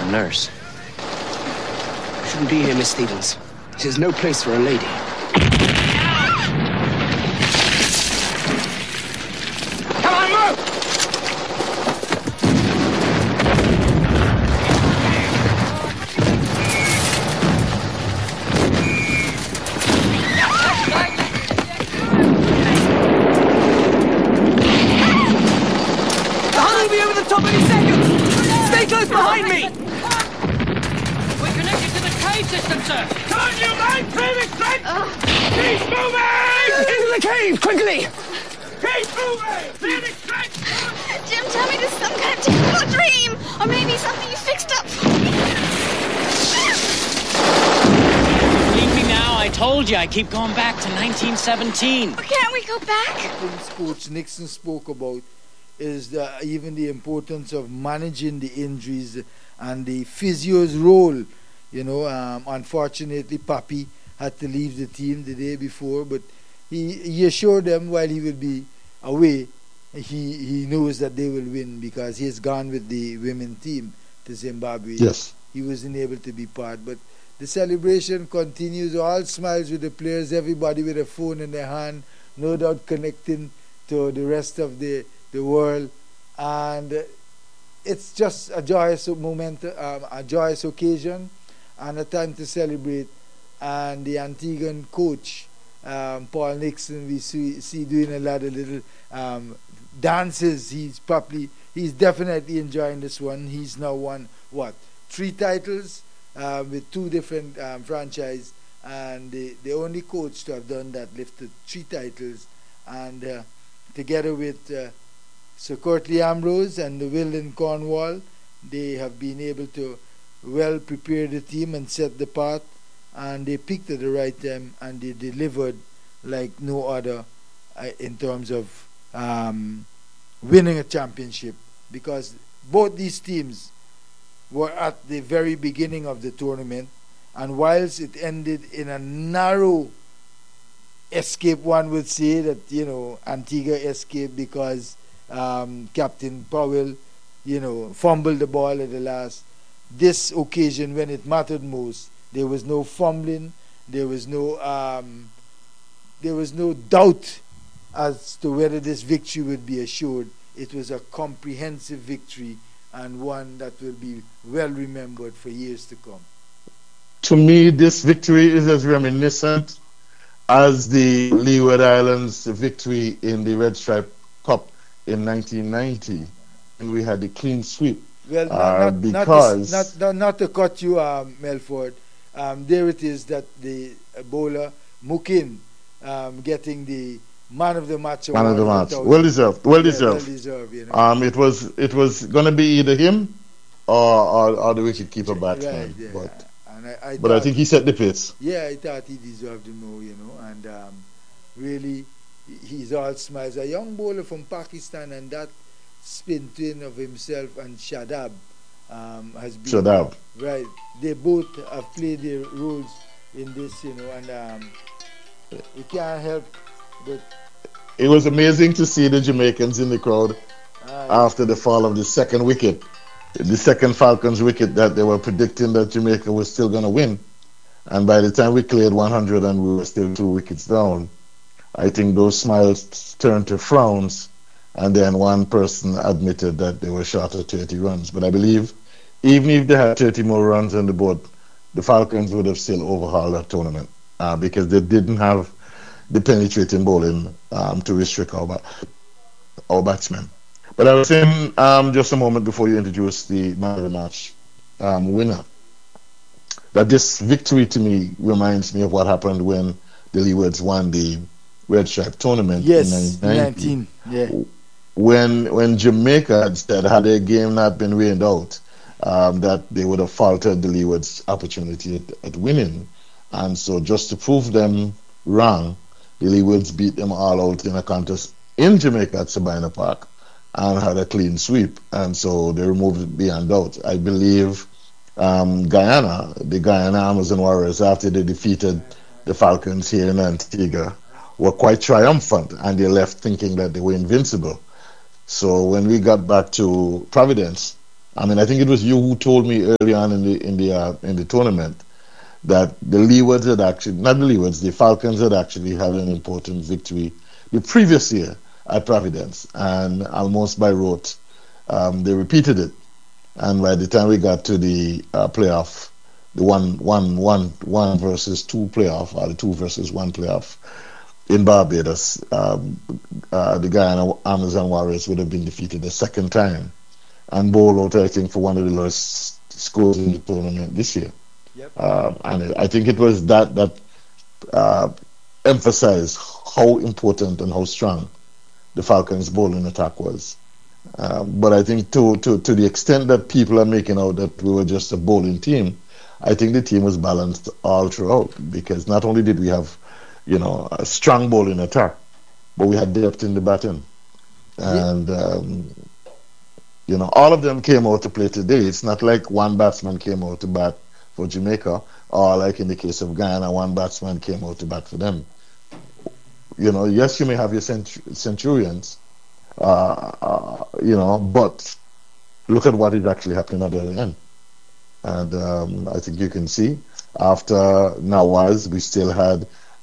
nurse. Shouldn't be here, Miss Stevens. This is no place for a lady. Come on, move! The hunt will be over the top any second! Stay close behind me! We're connected to the cave system, sir. Come on, you man! Clear it straight! Keep moving! Into the cave, quickly! Keep moving! Clear it straight! Jim, tell me this is some kind of typical dream, or maybe something you fixed up. Believe me now, I told you I keep going back to 1917. Can't we go back? Things Coach Nixon spoke about is even the importance of managing the injuries and the physio's role. You know, unfortunately, Papi had to leave the team the day before, but he assured them while he will be away, he knows that they will win because he has gone with the women team to Zimbabwe. Yes. He wasn't able to be part, but the celebration continues. All smiles with the players, everybody with a phone in their hand, no doubt connecting to the rest of the world, and it's just a joyous moment, a joyous occasion, and a time to celebrate. And the Antiguan coach, Paul Nixon, we see doing a lot of little dances. He's definitely enjoying this one. He's now won 3 titles with 2 different franchises, and the only coach to have done that, lifted 3 titles, and together with Sir Courtly Ambrose and the Wilden Cornwall, they have been able to well prepare the team and set the path, and they picked at the right time, and they delivered like no other in terms of winning a championship, because both these teams were at the very beginning of the tournament, and whilst it ended in a narrow escape, one would say that, you know, Antigua escaped because Captain Powell, you know, fumbled the ball at the last. This occasion, when it mattered most, there was no fumbling, there was no doubt as to whether this victory would be assured. It was a comprehensive victory, and one that will be well remembered for years to come. To me, this victory is as reminiscent as the Leeward Islands victory in the Red Stripe Cup in 1990, and we had the clean sweep. Well, not to cut you, Melford. There it is that the bowler Mukin getting the man of the match. Man of the match, well deserved. Well deserved. You know? It was going to be either him or the wicketkeeper batsman. Right, yeah. But I think he set the pace. Yeah, I thought he deserved to know, you know, and really, he's all smiles. A young bowler from Pakistan, and that spin twin of himself and Shadab has been. Shadab. Right. They both have played their roles in this, you know, and we can't help but. It was amazing to see the Jamaicans in the crowd after the fall of the second wicket. The second Falcons wicket that they were predicting that Jamaica was still going to win. And by the time we cleared 100 and we were still 2 wickets down, I think those smiles turned to frowns, and then one person admitted that they were short of 30 runs. But I believe even if they had 30 more runs on the board, the Falcons would have still overhauled that tournament because they didn't have the penetrating bowling to restrict our batsmen. But I was saying just a moment before you introduced the man of the match winner, that this victory to me reminds me of what happened when the Leewards won the Red Stripe tournament in 1919. Yeah. When Jamaica had said, had their game not been rained out, that they would have faltered the Leewards' opportunity at winning. And so just to prove them wrong, the Leewards beat them all out in a contest in Jamaica at Sabina Park and had a clean sweep, and so they removed it beyond doubt. I believe Guyana, the Guyana Amazon Warriors, after they defeated the Falcons here in Antigua, were quite triumphant, and they left thinking that they were invincible. So when we got back to Providence, I mean, I think it was you who told me early on in the tournament that the Leewards had actually, not the Leewards, the Falcons had actually had an important victory the previous year at Providence, and almost by rote, they repeated it. And by the time we got to the playoff, the one versus two playoff, or the 2 versus 1 playoff in Barbados, the Guyana Amazon Warriors would have been defeated the second time and bowl out, I think, for one of the lowest scores in the tournament this year. Yep. And I think it was that emphasized how important and how strong the Falcons' bowling attack was. But I think to the extent that people are making out that we were just a bowling team, I think the team was balanced all throughout, because not only did we have, a strong bowling attack, but we had depth in the batting. And, all of them came out to play today. It's not like one batsman came out to bat for Jamaica, or like in the case of Guyana, one batsman came out to bat for them. Yes, you may have your centurions, but look at what is actually happening at the other end. And I think you can see, after Nawaz, we still had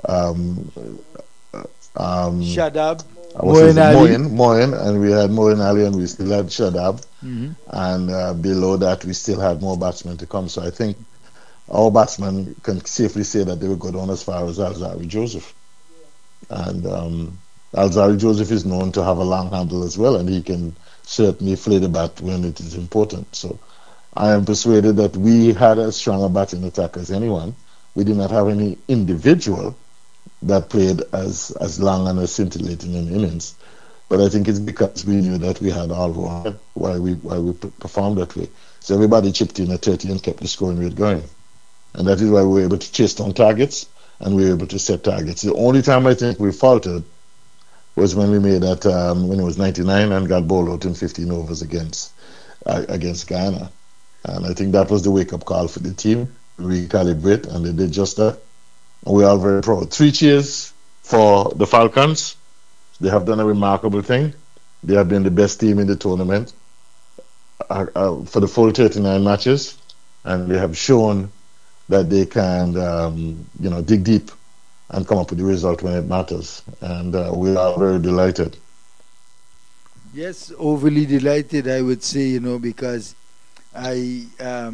Shadab, Moin, and we had Moin Ali, and we still had Shadab. Mm-hmm. And below that, we still had more batsmen to come. So I think our batsmen can safely say that they will go down as far as Alzarri Joseph. And Alzarri Joseph is known to have a long handle as well, and he can certainly play the bat when it is important. So I am persuaded that we had as strong a batting attack as anyone. We did not have any individual that played as long and as scintillating an innings. But I think it's because we knew that we had all why we performed that way. So everybody chipped in at 30 and kept the scoring rate going. And that is why we were able to chase down targets, and we were able to set targets. The only time I think we faltered was when we made that, when it was 99 and got bowled out in 15 overs against Guyana. And I think that was the wake-up call for the team, recalibrate, and they did just that. And we're all very proud. 3 cheers for the Falcons. They have done a remarkable thing. They have been the best team in the tournament for the full 39 matches, and they have shown that they can, dig deep and come up with the result when it matters. And we are very delighted. Yes, overly delighted, I would say, because I,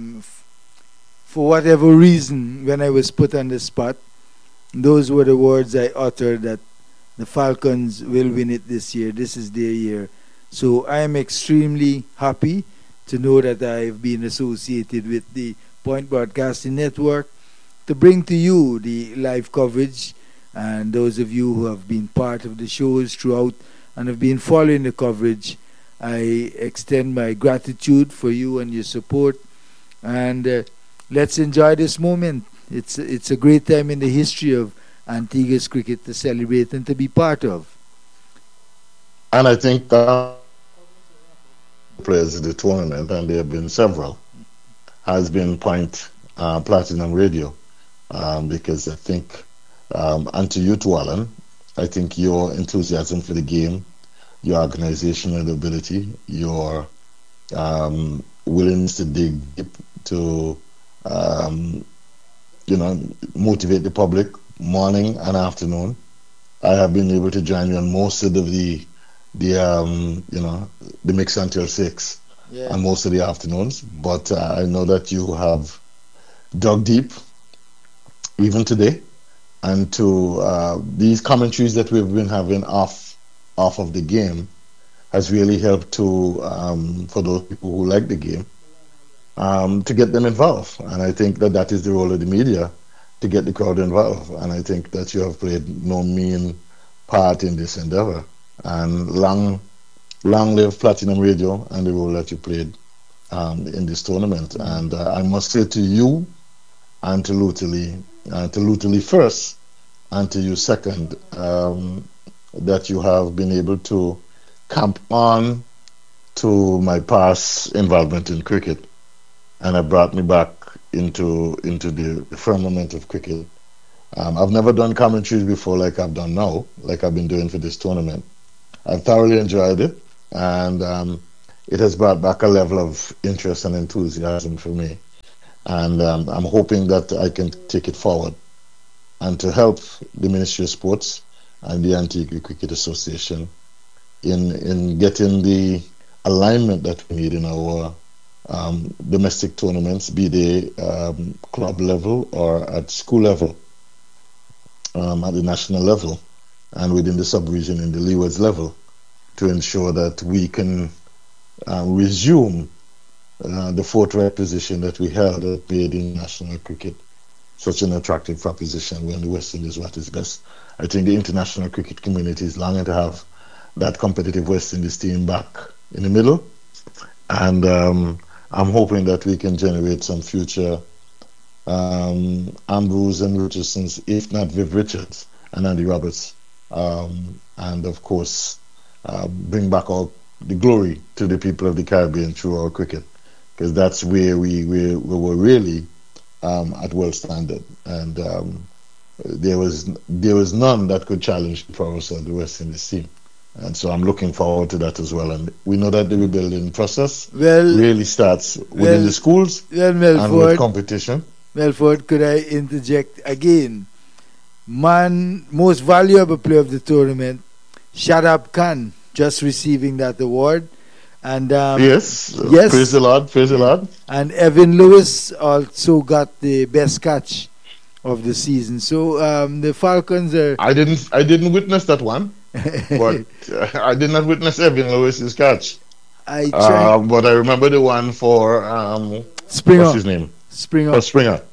for whatever reason, when I was put on the spot, those were the words I uttered, that the Falcons will win it this year. This is their year. So I am extremely happy to know that I've been associated with the Point Broadcasting Network to bring to you the live coverage. And those of you who have been part of the shows throughout and have been following the coverage, I extend my gratitude for you and your support. And let's enjoy this moment. It's a great time in the history of Antigua's cricket to celebrate and to be part of. And I think players in the tournament, and there have been several, has been Point Platinum Radio, because I think, and to you too, Alan, I think your enthusiasm for the game, your organizational ability, your willingness to dig deep to motivate the public morning and afternoon. I have been able to join you on most of the mix until 6, and most of the afternoons. But I know that you have dug deep even today, and to these commentaries that we've been having off of the game has really helped to for those people who like the game, to get them involved. And I think that is the role of the media, to get the crowd involved. And I think that you have played no mean part in this endeavor. And long live Platinum Radio and the role that you played in this tournament. And I must say to you and to Lutely first and to you second, that you have been able to camp on to my past involvement in cricket, and it brought me back into the firmament of cricket. I've never done commentaries before like I've done now, like I've been doing for this tournament. I thoroughly enjoyed it, and it has brought back a level of interest and enthusiasm for me. And I'm hoping that I can take it forward and to help the Ministry of Sports and the Antigua Cricket Association in getting the alignment that we need in our domestic tournaments, be they club level or at school level, at the national level, and within the sub-region in the Leewards level, to ensure that we can resume the forthright position that we held at made in national cricket such an attractive proposition when the West Indies was at its best. I think the international cricket community is longing to have that competitive West Indies team back in the middle, and I'm hoping that we can generate some future Ambrose and Richardsons, if not Viv Richards and Andy Roberts, and of course bring back all the glory to the people of the Caribbean through our cricket, because that's where we were really at world standard, and there was none that could challenge the prowess of the West Indies team. And so I'm looking forward to that as well. And we know that the rebuilding process really starts within the schools and with competition. Melford, could I interject again? Most valuable player of the tournament, Shadab Khan, just receiving that award. And yes, praise the Lord. And Evan Lewis also got the best catch of the season. So the Falcons are... I didn't witness that one. But I did not witness Evan Lewis's catch. But I remember the one for Springer. What's his name? Springer. Springer.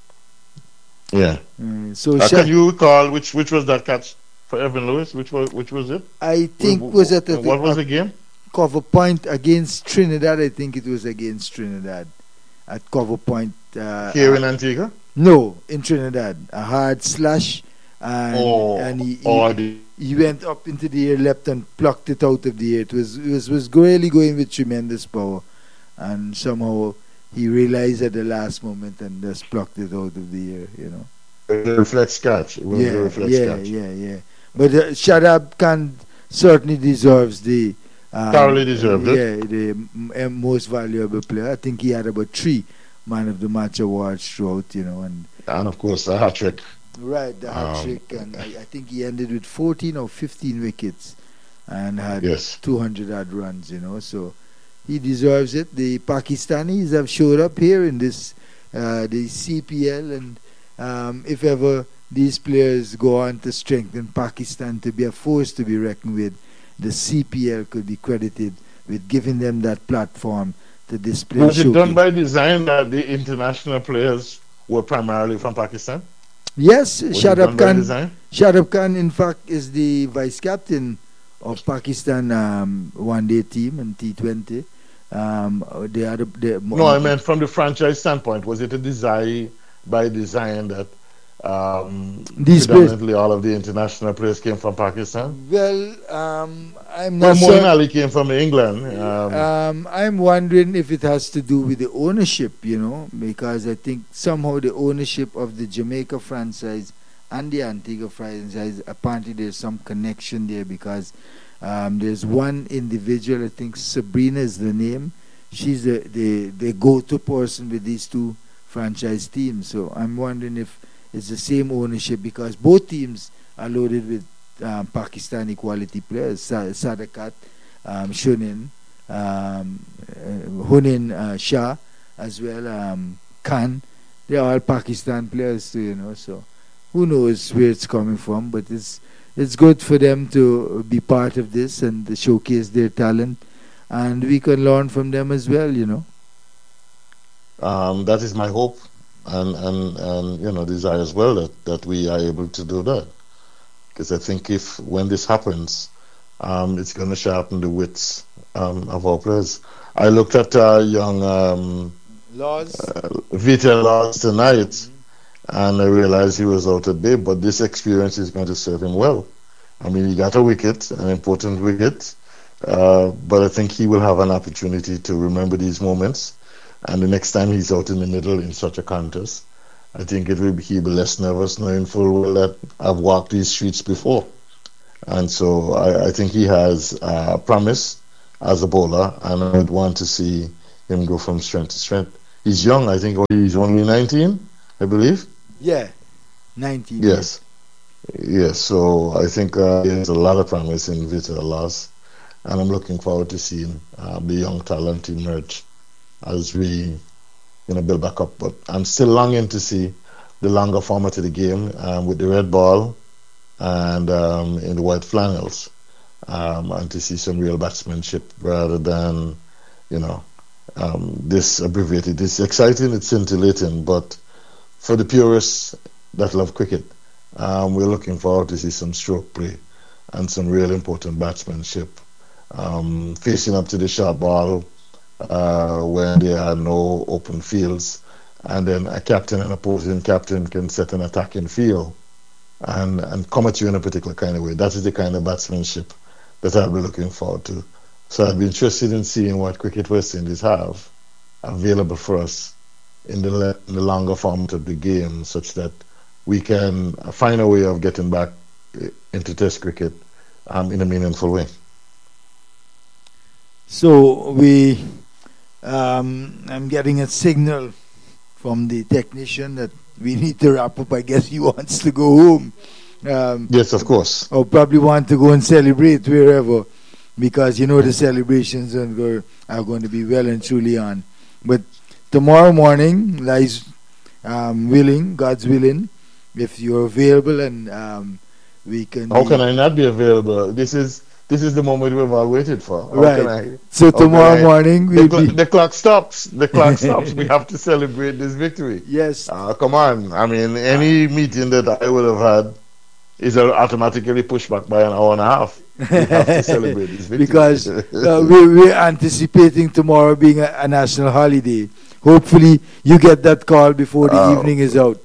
Yeah. So can you recall which was that catch for Evan Lewis? Which was it? I think was at what was the game? Cover Point against Trinidad. I think it was against Trinidad at Cover Point. Here in Antigua? No, in Trinidad. A hard slash, and he went up into the air, leapt and plucked it out of the air. It was really going with tremendous power, and somehow he realized at the last moment and just plucked it out of the air. You know, a reflex catch. It was a reflex catch. Yeah. But Shadab Khan certainly deserves the thoroughly deserved it. Yeah, the most valuable player. I think he had about 3 Man of the Match awards throughout. You know, and of course a hat trick. Right, the hat trick, and I think he ended with 14 or 15 wickets and had 200 odd runs, you know, so he deserves it. The Pakistanis have showed up here in this the CPL, and if ever these players go on to strengthen Pakistan to be a force to be reckoned with, the CPL could be credited with giving them that platform to display. Was it done by design that the international players were primarily from Pakistan? Yes, Shadab Khan, in fact, is the vice captain of Pakistan one-day team in T20. No, I meant from the franchise standpoint. Was it a design that predominantly all of the international players came from Pakistan? Well, I'm not sure. Moeen Ali came from England. I'm wondering if it has to do with the ownership, you know, because I think somehow the ownership of the Jamaica franchise and the Antigua franchise, apparently there's some connection there, because there's one individual, I think Sabrina is the name. She's the go-to person with these two franchise teams. So I'm wondering if it's the same ownership, because both teams are loaded with Pakistani quality players. Sadakat, Shunin, Hunin Shah as well, Khan. They're all Pakistan players too, you know. So who knows where it's coming from? But it's good for them to be part of this and to showcase their talent, and we can learn from them as well, you know. That is my hope. And you know, desire as well that we are able to do that, because I think when this happens, it's going to sharpen the wits of our players. I looked at young Vita Laws tonight, and I realized he was out at bay, but this experience is going to serve him well. I mean, he got a wicket, an important wicket, but I think he will have an opportunity to remember these moments. And the next time he's out in the middle in such a contest, I think he'll be less nervous, knowing full well that I've walked these streets before. And so I think he has promise as a bowler, and I would want to see him go from strength to strength. He's young, I think he's only 19, I believe. Yeah, 19. Yes. Yes, so I think there's a lot of promise in Victor Loss, and I'm looking forward to seeing the young talent emerge as we build back up. But I'm still longing to see the longer format of the game with the red ball and in the white flannels, and to see some real batsmanship rather than, this abbreviated. It's exciting, it's scintillating, but for the purists that love cricket, we're looking forward to see some stroke play and some real important batsmanship, facing up to the short ball when there are no open fields, and then a captain and opposing captain can set an attacking field and come at you in a particular kind of way. That is the kind of batsmanship that I'll be looking forward to. So I'd be interested in seeing what Cricket West Indies have available for us in the longer format of the game, such that we can find a way of getting back into Test cricket in a meaningful way. So I'm getting a signal from the technician that we need to wrap up. I guess he wants to go home. Yes, of course. Or probably want to go and celebrate wherever, because the celebrations are going to be well and truly on. But tomorrow morning lies willing, God's willing, if you're available, and we can. How can I not be available? This is the moment we've all waited for. Right. So tomorrow morning the clock stops. The clock stops. We have to celebrate this victory. Yes. Come on. I mean, any meeting that I would have had is automatically pushed back by an hour and a half. We have to celebrate this victory. Because we're anticipating tomorrow being a national holiday. Hopefully you get that call before the evening is out.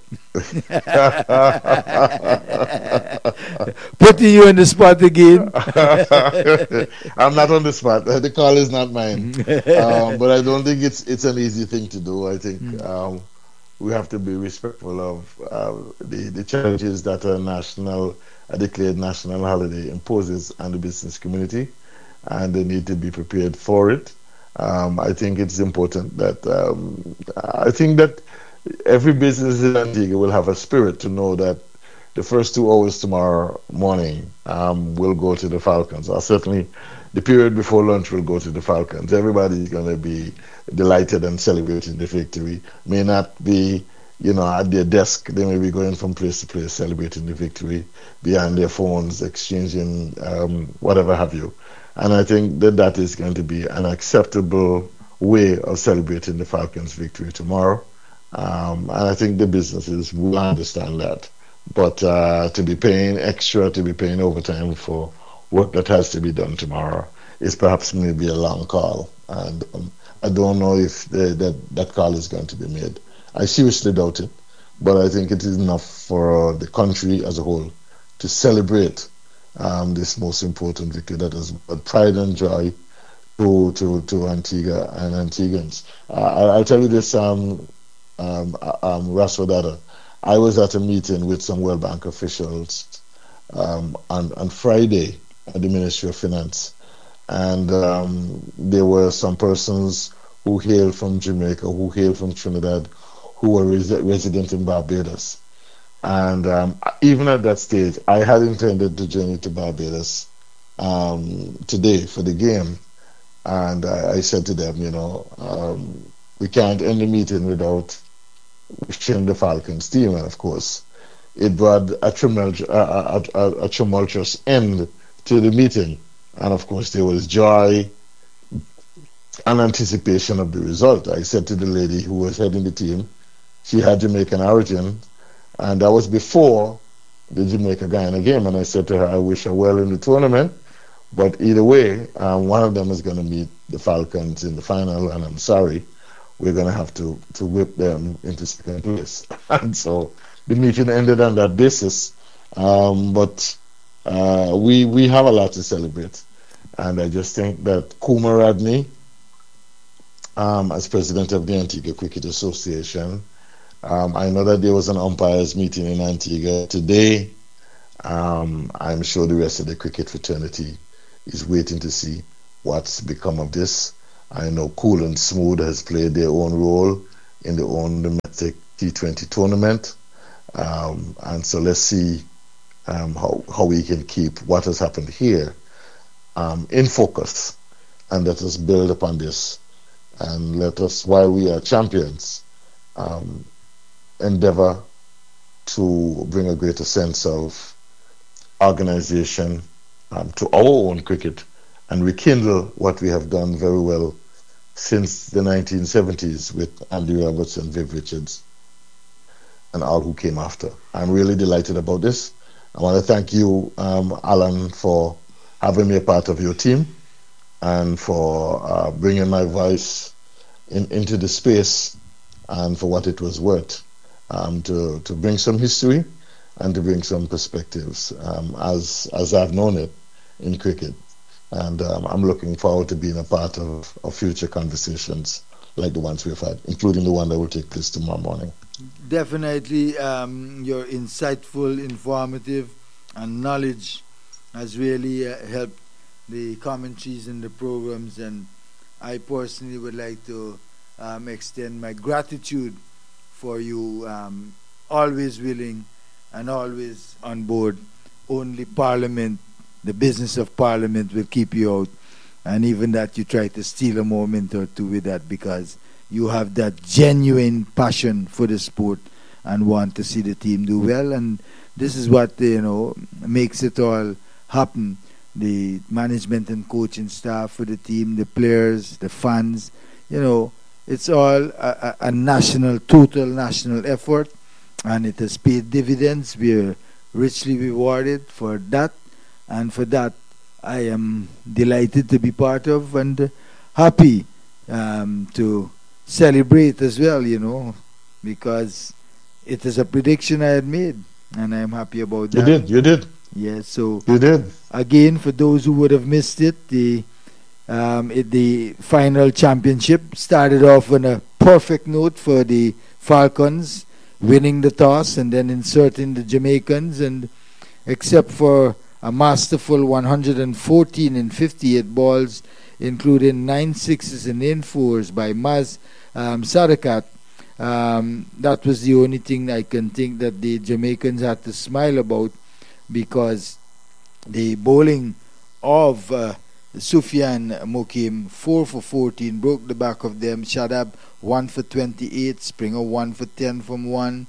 Putting you on the spot again. I'm not on the spot. The call is not mine. But I don't think it's an easy thing to do. I think we have to be respectful of the challenges that a declared national holiday imposes on the business community, and they need to be prepared for it. I think it's important that every business in Antigua will have a spirit to know that the first 2 hours tomorrow morning will go to the Falcons, or certainly the period before lunch will go to the Falcons. Everybody's going to be delighted and celebrating the victory. May not be, at their desk. They may be going from place to place celebrating the victory, behind their phones, exchanging whatever have you. And I think that is going to be an acceptable way of celebrating the Falcons' victory tomorrow. And I think the businesses will understand that. But to be paying extra, to be paying overtime for work that has to be done tomorrow is perhaps maybe a long call. And I don't know if that call is going to be made. I seriously doubt it. But I think it is enough for the country as a whole to celebrate this most important victory that has brought pride and joy to Antigua and Antiguans. I'll tell you this, Raswadada. I was at a meeting with some World Bank officials on Friday at the Ministry of Finance, and there were some persons who hail from Jamaica, who hail from Trinidad, who were resident in Barbados. And even at that stage, I had intended to journey to Barbados today for the game. And I said to them, we can't end the meeting without wishing the Falcons team. And of course, it brought a tumultuous end to the meeting. And of course, there was joy and anticipation of the result. I said to the lady who was heading the team, she had Jamaican origin, and that was before the Jamaica-Guyana game. And I said to her, I wish her well in the tournament, but either way, one of them is going to meet the Falcons in the final, and I'm sorry, we're going to have to whip them into second place. And so the meeting ended on that basis, but we have a lot to celebrate. And I just think that Kumar Radney, as president of the Antigua Cricket Association, I know that there was an umpires meeting in Antigua today. I'm sure the rest of the cricket fraternity is waiting to see what's become of this. I know Cool and Smooth has played their own role in the own domestic T20 tournament. And so let's see how we can keep what has happened here in focus, and let us build upon this, and let us, while we are champions, endeavor to bring a greater sense of organization to our own cricket and rekindle what we have done very well since the 1970s with Andy Roberts and Viv Richards and all who came after. I'm really delighted about this. I want to thank you, Alan, for having me a part of your team and for bringing my voice into the space, and for what it was worth, to bring some history and to bring some perspectives as I've known it in cricket. And I'm looking forward to being a part of future conversations like the ones we've had, including the one that will take place tomorrow morning. Definitely, your insightful, informative, and knowledge has really helped the commentaries and the programs. And I personally would like to extend my gratitude for you, always willing and always on board. Only Parliament, the business of Parliament, will keep you out. And even that, you try to steal a moment or two with that, because you have that genuine passion for the sport and want to see the team do well. And this is what, makes it all happen. The management and coaching staff for the team, the players, the fans, it's all a national, total national effort, and it has paid dividends. We are richly rewarded for that, and for that I am delighted to be part of, and happy to celebrate as well, because it is a prediction I had made, and I'm happy about that. You did. Yes, so you did. Again, for those who would have missed it, the final championship started off on a perfect note for the Falcons, winning the toss and then inserting the Jamaicans, and except for a masterful 114 in 58 balls, including 9 sixes and 8 fours by Maz Sadakat, that was the only thing I can think that the Jamaicans had to smile about, because the bowling of Sufyan Mokim, 4 for 14, broke the back of them. Shadab, 1 for 28, Springer 1 for 10 from 1,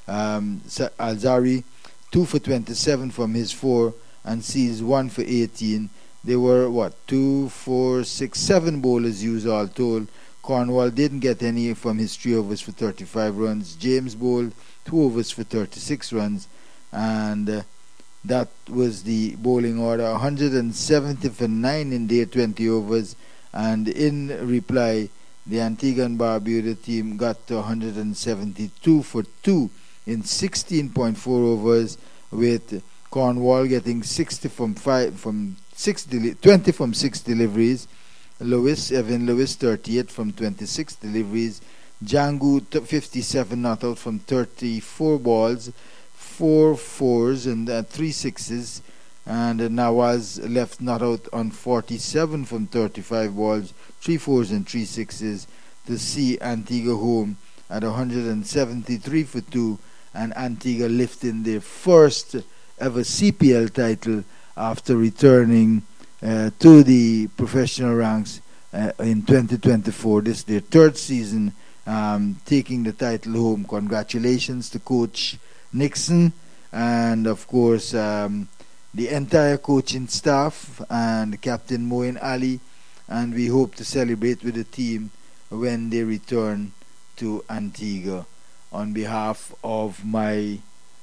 Alzari 2 for 27 from his 4, and Seas 1 for 18. They were 2, 4, 6, 7 bowlers used all told. Cornwall didn't get any from his 3 overs for 35 runs. James bowled 2 overs for 36 runs, and that was the bowling order. 170 for 9 in their 20 overs, and in reply, the Antigua and Barbuda team got to 172 for 2 in 16.4 overs, with Cornwall getting 20 from 6 deliveries. Evan Lewis 38 from 26 deliveries. Jangu 57 not out from 34 balls, 4 fours and 3 sixes, and Nawaz left not out on 47 from 35 balls, 3 fours and 3 sixes, to see Antigua home at 173 for 2, and Antigua lifting their first ever CPL title after returning to the professional ranks in 2024. This is their 3rd season taking the title home. Congratulations to Coach Nixon, and of course the entire coaching staff and Captain Moin Ali, and we hope to celebrate with the team when they return to Antigua. On behalf of my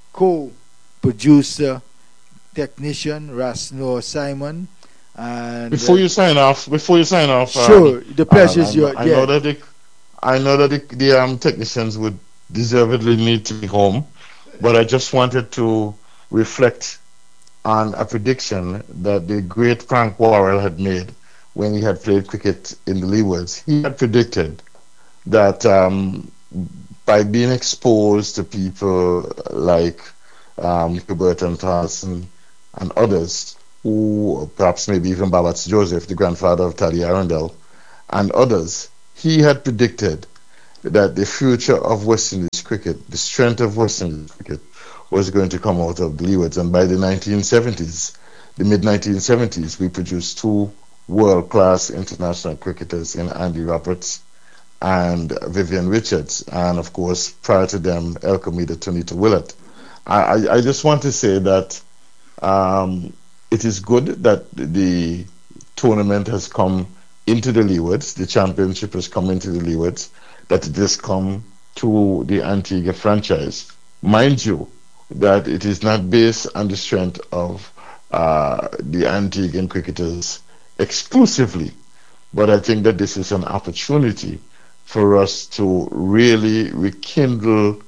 co-producer, technician Rasno Simon, and before you sign off, sure, the pleasure is yours. I know that the technicians would deservedly need to be home, but I just wanted to reflect on a prediction that the great Frank Worrell had made when he had played cricket in the Leewards. He had predicted that by being exposed to people like Hubert and Tarson and others, who perhaps maybe even Babbage Joseph, the grandfather of Taddy Arundel, and others, he had predicted that the future of West Indies cricket, the strength of West Indies cricket, was going to come out of the Leewards. And by the 1970s, the mid-1970s, we produced two world-class international cricketers in Andy Roberts and Vivian Richards. And of course, prior to them, Elkamida Tunita Willett. I just want to say that it is good that the tournament has come into the Leewards, the championship has come into the Leewards, that it has come to the Antigua franchise. Mind you, that it is not based on the strength of the Antiguan cricketers exclusively, but I think that this is an opportunity for us to really rekindle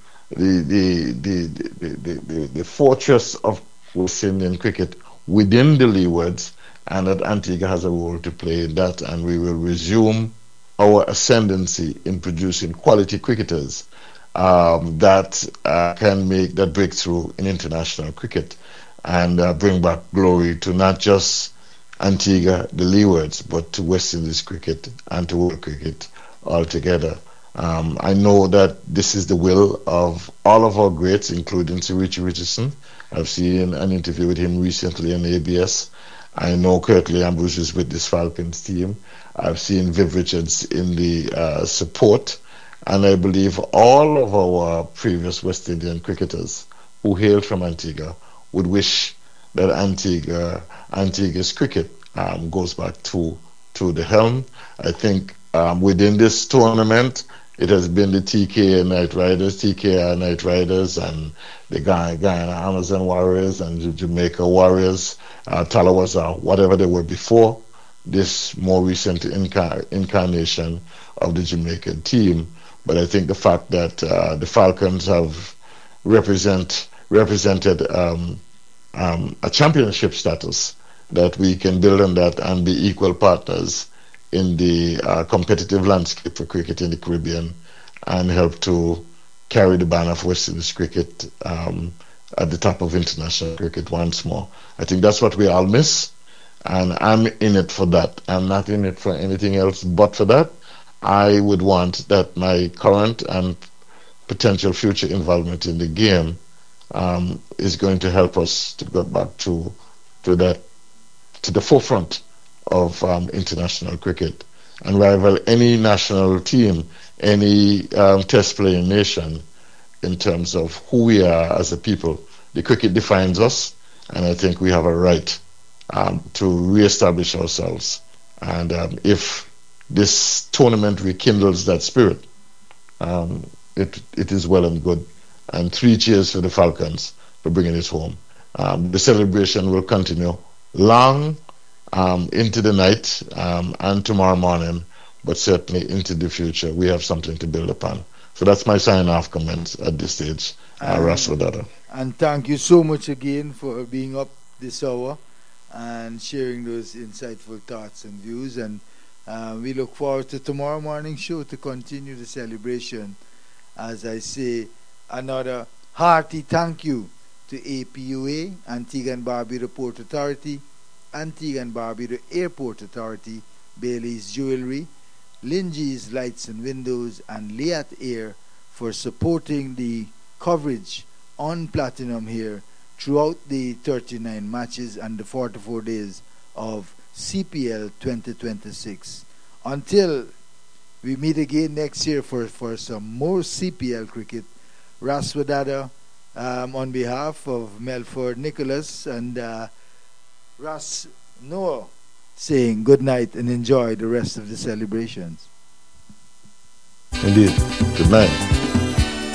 the fortress of West Indian cricket within the Leewards, and that Antigua has a role to play in that, and we will resume our ascendancy in producing quality cricketers that can make that breakthrough in international cricket and bring back glory to not just Antigua, the Leewards, but to West Indies cricket and to world cricket altogether. I know that this is the will of all of our greats, including Sir Richie Richardson. I've seen an interview with him recently on ABS. I know Curtly Ambrose is with this Falcons team. I've seen Viv Richards in the support, and I believe all of our previous West Indian cricketers who hailed from Antigua would wish that Antigua's cricket goes back to the helm. I think within this tournament, it has been the TKR Knight Riders, and the Guyana Amazon Warriors and the Jamaica Warriors, Talawaza, whatever they were before this more recent incarnation of the Jamaican team. But I think the fact that the Falcons have represented a championship status, that we can build on that and be equal partners in the competitive landscape for cricket in the Caribbean and help to carry the banner of West Indies cricket at the top of international cricket once more. I think that's what we all miss, and I'm in it for that. I'm not in it for anything else but for that. I would want that my current and potential future involvement in the game is going to help us to go back to the forefront of international cricket and rival any national team, any test playing nation in terms of who we are as a people. The cricket defines us, and I think we have a right to reestablish ourselves. And if this tournament rekindles that spirit, it is well and good. And 3 cheers for the Falcons for bringing it home. The celebration will continue long into the night and tomorrow morning, but certainly into the future. We have something to build upon. So that's my sign-off comments at this stage, Ras Wadada. And thank you so much again for being up this hour and sharing those insightful thoughts and views. And we look forward to tomorrow morning's show to continue the celebration. As I say, another hearty thank you to APUA, Antigua and Barbuda Port Authority, Antigua and Barbuda Airport Authority, Bailey's Jewelry, Linji's Lights and Windows, and Liat Air for supporting the coverage on Platinum here throughout the 39 matches and the 44 days of CPL 2026. Until we meet again next year for some more CPL cricket, Ras Wadada, on behalf of Melford Nicholas and Ras Noah, saying good night and enjoy the rest of the celebrations. Indeed. Good night.